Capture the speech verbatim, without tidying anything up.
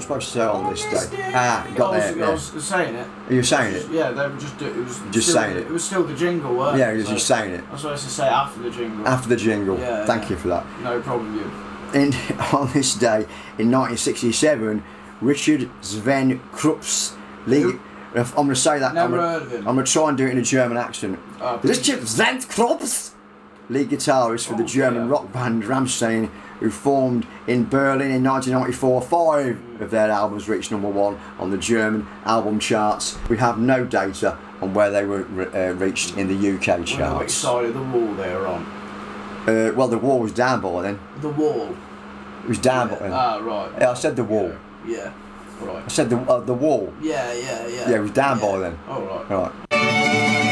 supposed to say on this day? Ah, you got I was, there. I Yeah. was saying it. Are you saying it? Yeah, they were just do, it was Just still, saying it. It was still the jingle, weren't Yeah, it? you're So just saying it. I was supposed to say after the jingle. After the jingle. Yeah, Thank yeah. you for that. No problem, you. In, on this day in nineteen sixty-seven, Richard Sven Krups, lead, I'm going to say that. Never I'm heard gonna, of him. I'm going to try and do it in a German accent. Oh, Richard Sven Krups, lead guitarist for the Oh, German yeah. rock band Rammstein, who formed in Berlin in nineteen ninety-four. Five of their albums reached number one on the German album charts. We have no data on where they were uh, reached in the U K Well, which charts. side of the wall they were on? Uh, well, the wall was down by then. The wall. It was down yeah. by then. Ah, right. Yeah, I said the wall. Yeah. Right. I said the uh, the wall. Yeah, yeah, yeah. Yeah, it was down yeah. by then. All right. Right.